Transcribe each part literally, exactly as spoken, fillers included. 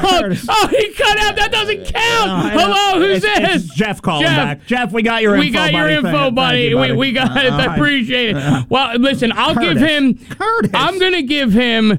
Curtis. Oh, he cut out. That doesn't count. Uh, Hello, who's it's, this? It's Jeff calling Jeff. back. Jeff, we got your we info, got your buddy. info, Thank, buddy. thank you, buddy. We, we got it. Uh, I appreciate it. uh, Well, listen, I'll Curtis. give him. Curtis. I'm going to give him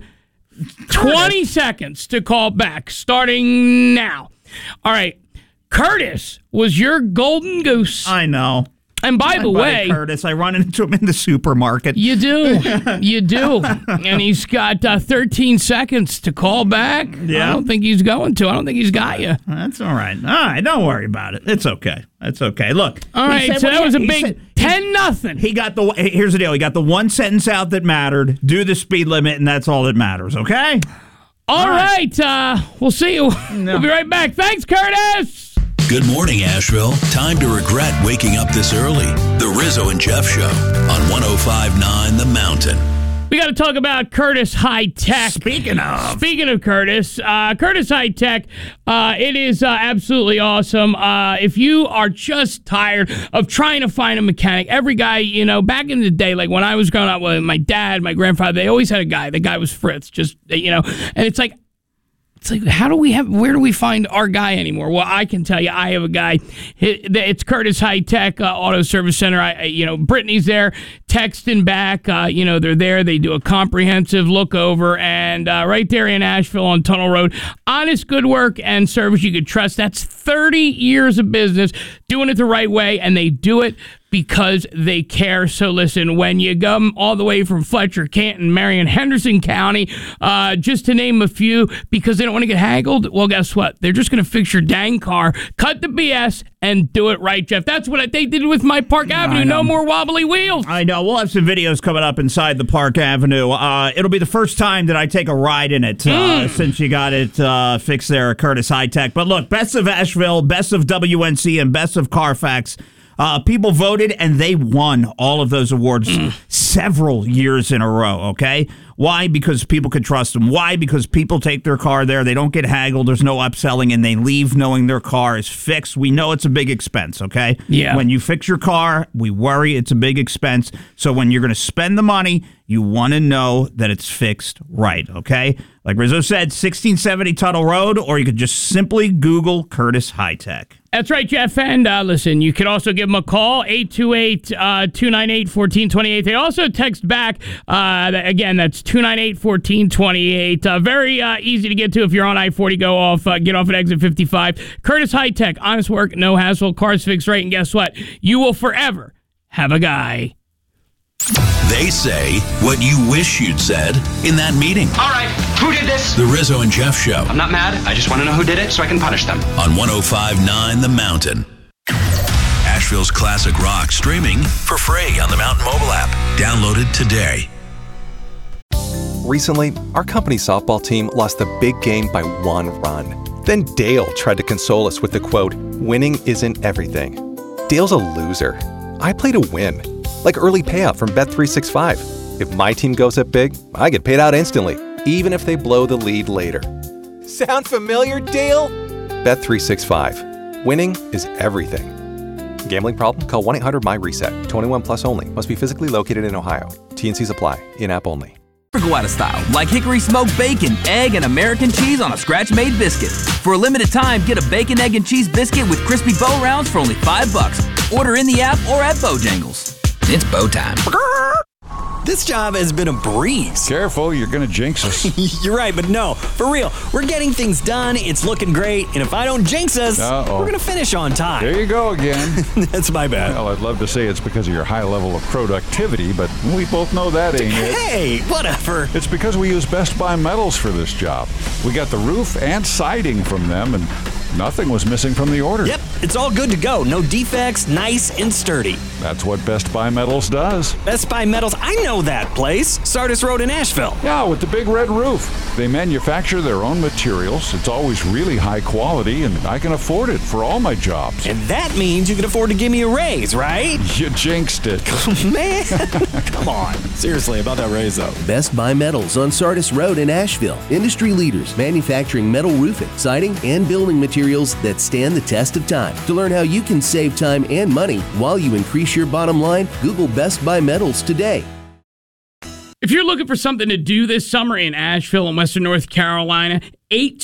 twenty seconds to call back, starting now. All right. Curtis was your golden goose. I know. And by My the buddy way, Curtis, I run into him in the supermarket. you do. You do. And he's got uh, thirteen seconds to call back. Yeah. I don't think he's going to. I don't think he's got you. That's all right. All right, don't worry about it. It's okay. It's okay. Look. All right, said so what that he- was a he big said- ten nothing. He got the. Here's the deal. He got the one sentence out that mattered. Do the speed limit, and that's all that matters. Okay. All, all right. right. Uh, we'll see you. No. We'll be right back. Thanks, Curtis. Good morning, Asheville. Time to regret waking up this early. The Rizzo and Jeff Show on one oh five point nine The Mountain. We got to talk about Curtis High Tech. Speaking of. Speaking of Curtis, uh, Curtis High Tech, uh, it is uh, absolutely awesome. Uh, if you are just tired of trying to find a mechanic, every guy, you know, back in the day, like when I was growing up with my dad, my grandfather, they always had a guy. The guy was Fritz, just, you know, and it's like, It's like, how do we have, where do we find our guy anymore? Well, I can tell you, I have a guy. It's Curtis High Tech uh, Auto Service Center. I, I, you know, Brittany's there, texting back. Uh, you know, they're there. They do a comprehensive look over, and uh, right there in Asheville on Tunnel Road, honest, good work and service you could trust. That's thirty years of business doing it the right way, and they do it because they care. So listen, when you come all the way from Fletcher, Canton, Marion, Henderson County, uh, just to name a few, because they don't want to get haggled, well, guess what? They're just going to fix your dang car, cut the B S, and do it right, Jeff. That's what they did with my Park Avenue. No more wobbly wheels. I know. We'll have some videos coming up inside the Park Avenue. Uh, it'll be the first time that I take a ride in it uh, Mm. since you got it uh, fixed there at Curtis High Tech. But look, best of Asheville, best of W N C, and best of Carfax. Uh, people voted, and they won all of those awards mm. several years in a row, okay? Why? Because people could trust them. Why? Because people take their car there. They don't get haggled. There's no upselling, and they leave knowing their car is fixed. We know it's a big expense, okay? Yeah. When you fix your car, we worry it's a big expense. So when you're going to spend the money, you want to know that it's fixed right, okay? Like Rizzo said, sixteen seventy Tuttle Road, or you could just simply Google Curtis High Tech. That's right, Jeff. And uh, listen, you can also give them a call, eight two eight, two nine eight, one four two eight. They also text back. Uh, again, that's two nine eight, one four two eight. Uh, very uh, easy to get to if you're on I forty, go off, uh, get off at exit fifty-five. Curtis High Tech, honest work, no hassle, cars fixed right. And guess what? You will forever have a guy. They say what you wish you'd said in that meeting. All right, who did this? The Rizzo and Jeff Show. I'm not mad. I just want to know who did it so I can punish them. On one oh five point nine The Mountain. Asheville's classic rock streaming for free on the Mountain mobile app. Download it today. Recently, our company softball team lost the big game by one run. Then Dale tried to console us with the quote, "Winning isn't everything." Dale's a loser. I play to win. Like early payout from Bet three sixty-five. If my team goes up big, I get paid out instantly, even if they blow the lead later. Sound familiar, Dale? Bet three sixty-five. Winning is everything. Gambling problem? Call one eight hundred M Y reset. twenty-one plus only. Must be physically located in Ohio. T N Cs apply. In-app only. Go out of style, like hickory smoked bacon, egg, and American cheese on a scratch-made biscuit. For a limited time, get a bacon, egg, and cheese biscuit with crispy bow rounds for only five bucks. Order in the app or at Bojangles. It's bow time. This job has been a breeze. Careful, you're going to jinx us. You're right, but no, for real. We're getting things done, it's looking great, and if I don't jinx us, Uh-oh. we're going to finish on time. There you go again. That's my bad. Well, I'd love to say it's because of your high level of productivity, but we both know that ain't it. Hey, whatever. It's because we use Best Buy Metals for this job. We got the roof and siding from them, and nothing was missing from the order. Yep, it's all good to go. No defects, nice and sturdy. That's what Best Buy Metals does. Best Buy Metals, I know that place. Sardis Road in Asheville. Yeah, with the big red roof. They manufacture their own materials. It's always really high quality, and I can afford it for all my jobs. And that means you can afford to give me a raise, right? You jinxed it. Man, come on. Seriously, about that raise, though. Best Buy Metals on Sardis Road in Asheville. Industry leaders manufacturing metal roofing, siding, and building materials that stand the test of time. To learn how you can save time and money while you increase your bottom line, Google Best Buy Metals today. If you're looking for something to do this summer in Asheville and Western North Carolina, eight